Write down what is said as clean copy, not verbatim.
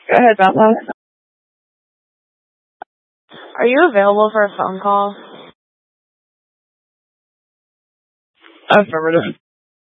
Go ahead, Bella. Are you available for a phone call? Affirmative.